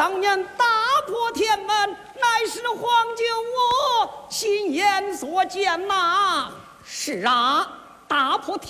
当年打破天门，乃是黄九我亲眼所见呐。 是啊，打破天